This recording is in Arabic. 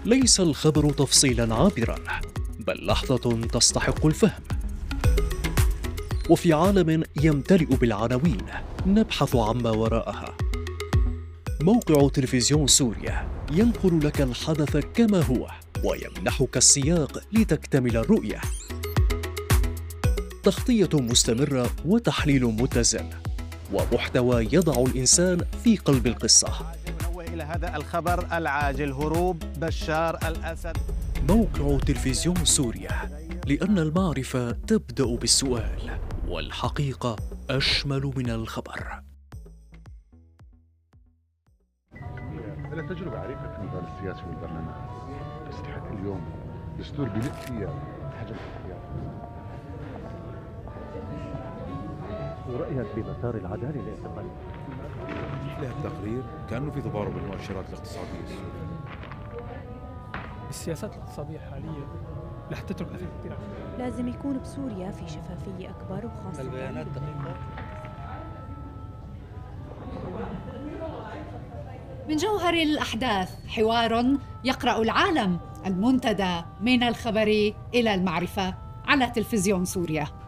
ليس الخبر تفصيلا عابرا، بل لحظة تستحق الفهم. وفي عالم يمتلئ بالعناوين نبحث عما وراءها. موقع تلفزيون سوريا ينقل لك الحدث كما هو ويمنحك السياق لتكتمل الرؤية. تغطية مستمرة وتحليل متزن ومحتوى يضع الإنسان في قلب القصة. إلى هذا الخبر العاجل: هروب بشار الأسد. موقع تلفزيون سوريا، لأن المعرفة تبدأ بالسؤال والحقيقة أشمل من الخبر. أنا تجربة عريقة في المجال السياسي والبرلمان، تستحق اليوم دستور بيلق فيها حجم الاختيار. ورأيك بمسار العدالة للاعتقال؟ له التقرير كأنه في تضارب بالمؤشرات الاقتصادية السورية. السياسات الاقتصادية الحالية رح تترك أثر كثير. لازم يكون بسوريا في شفافية أكبر، وخاصة البيانات دقيقة. من جوهر الأحداث حوار يقرأ العالم، المنتدى من الخبر إلى المعرفة على تلفزيون سوريا.